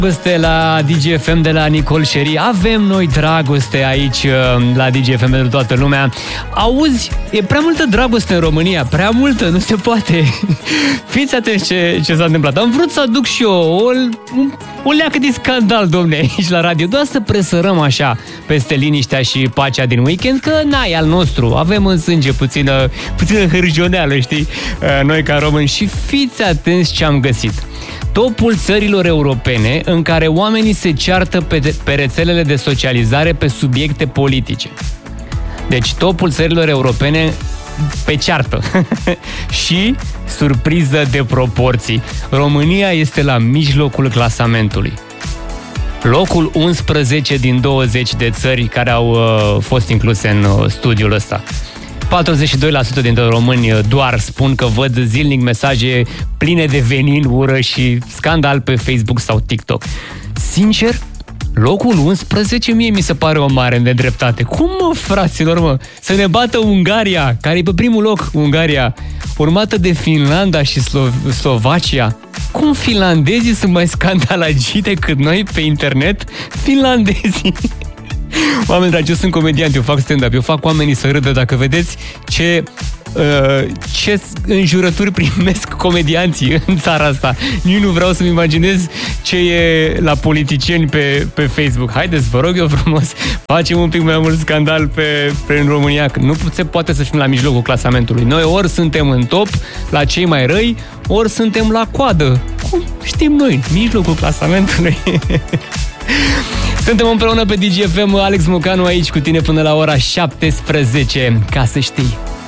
Dragoste la DGFM de la Nicole Sherry. Avem noi dragoste aici la DGFM pentru toată lumea. Auzi, e prea multă dragoste în România, prea multă, nu se poate. Fiți atenți ce s-a întâmplat. Am vrut să aduc și eu o leacă de scandal, domne, aici la radio. Doar să presărăm așa peste liniștea și pacea din weekend, că n-ai al nostru. Avem în sânge puțină hârjoneală, știi? Noi ca români. Și fiți atenți ce am găsit. Topul țărilor europene în care oamenii se ceartă pe rețelele de socializare pe subiecte politice. Deci topul țărilor europene pe ceartă. Și, surpriză de proporții, România este la mijlocul clasamentului. Locul 11 din 20 de țări care au fost incluse în studiul ăsta. 42% dintre români doar spun că văd zilnic mesaje pline de venin, ură și scandal pe Facebook sau TikTok. Sincer, locul 11 mie mi se pare o mare nedreptate. Cum, mă, fraților, mă? Să ne bată Ungaria, care e pe primul loc, Ungaria, urmată de Finlanda și Slovacia. Cum finlandezii sunt mai scandalagii decât noi pe internet? Finlandezii! Oameni dragi, eu sunt comediant, eu fac stand-up, eu fac oamenii să râdă. Dacă vedeți ce înjurături primesc comedianții în țara asta, nici nu vreau să-mi imaginez ce e la politicieni pe Facebook. Haideți, vă rog eu frumos, facem un pic mai mult scandal în România, că nu se poate să fim la mijlocul clasamentului. Noi ori suntem în top, la cei mai răi, ori suntem la coadă. Cum știm noi, mijlocul clasamentului. Suntem împreună pe DGFM, Alex Mocanu aici cu tine până la ora 17, ca să știi.